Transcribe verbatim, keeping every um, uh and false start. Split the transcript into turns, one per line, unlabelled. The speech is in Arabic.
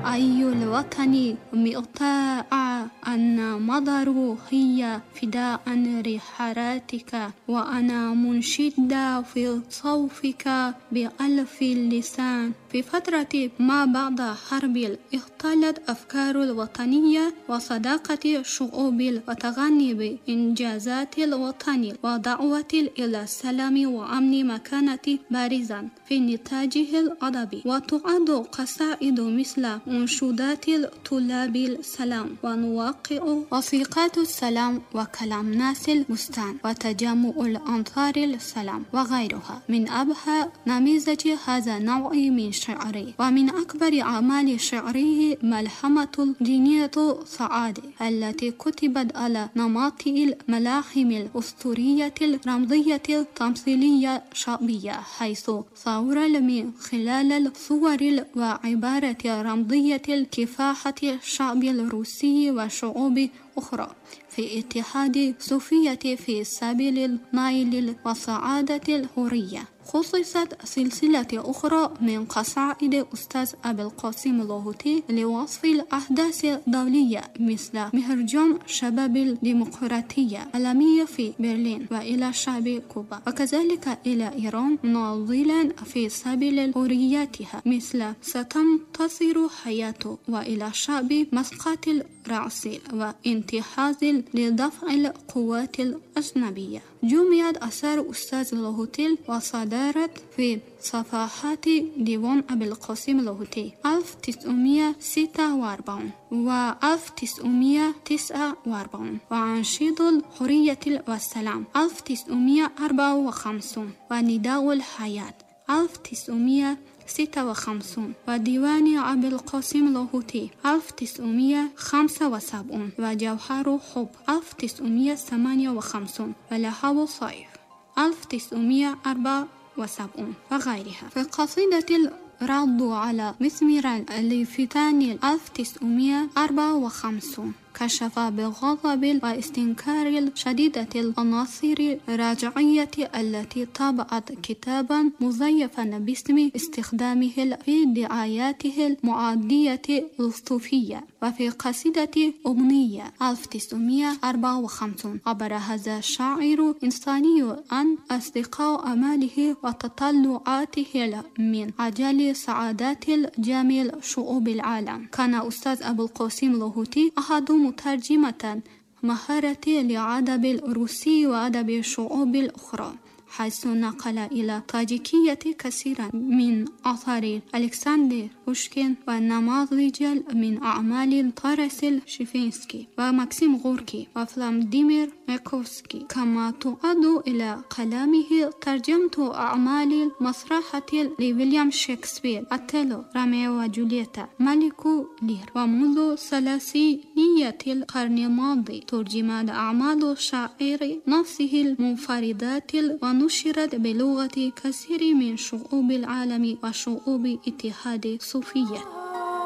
أي الوطن مقطاع أن مضر هي فداء رحارتك، وأنا منشدة في صوفك بألف اللسان. في فترة ما بعد حرب اختلت أفكار الوطنية وصداقة الشعوب وتغني بإنجازات الوطن ودعوة إلى السلام وأمن مكانة بارزا في نتاجه الأدبي، وتعد قصائد مثل أنشودات الطلاب السلام ونواقع وثيقات السلام وكلام ناس البستان وتجمع الأنصار السلام وغيرها من أبهى نماذج هذا النوع من شعره. ومن أكبر أعمال شعره ملحمة الجنية سعادة التي كتبت على نمط الملاحم الأسطورية الرمزية التمثيلية الشعبية، حيث صور من خلال الصور وعبارة رمزية الكفاحة الشعب الروسي وشعوب أخرى في اتحاد صوفية في سبيل النيل وسعادة الحرية. خصصت سلسلة أخرى من قصائد أستاذ أبي القاسم اللاهوتي لوصف الأحداث الدولية مثل مهرجان شباب الديمقراطية العالمية في برلين وإلى شعب كوبا، وكذلك إلى إيران ناضلا في سبيل حريتها مثل ستنتصر حياته، وإلى شعب مسقط الرأس وانتحاز لدفع القوات الأجنبية. جمعت آثار أستاذ اللاهوتي وصدرت في صفحات ديوان أبي القاسم اللاهوتي ألف وتسعمائة وستة وأربعين و ألف وتسعمائة وتسعة وأربعين، وأنشيد الحرية والسلام ألف وتسعمائة وأربعة وخمسين، ونداء الحياة ألف وتسعمائة وستة وخمسين، وديوان أبي القاسم اللاهوتي ألف وتسعمائة وخمسة وسبعين، وجوهر حب ألف وتسعمائة وثمانية وخمسين، ولهو صيف ألف وتسعمائة وأربعة وسبعين وغيرها. في قصيدة الرد على مثمران لفتان ألف وتسعمائة وأربعة وخمسين كشف بغضب واستنكار شديدة العناصر الراجعية التي طبعت كتابا مزيفا باسم استخدامه في دعاياته المعادية للصوفية. وفي قصيدة أغنية ألف وتسعمائة وأربعة وخمسين عبر هذا الشاعر إنساني عن أصدقاء أماله وتطلعاته من أجل سعادات جميع شعوب العالم. كان أستاذ أبو القاسم اللاهوتي أحد مترجمة مهارة لأدب الروسي وأدب الشعوب الأخرى، حيث نقل إلى طاجيكية كثيرا من آثار ألكسندر بوشكين ونماذج من أعمال تارس شيفينسكي وماكسيم غوركي وفلاديمير مايكوفسكي. كما تعد إلى كلامه ترجمة أعمال المسرحة لويليام شكسبير أوتيلو، روميو وجولييتا، ملك لير. ومنذ ثلاثينية القرن الماضي ترجمت أعمال الشاعر نفسه المنفردات ونشرت بلغة كثير من شعوب العالم وشعوب اتحاد صوفية.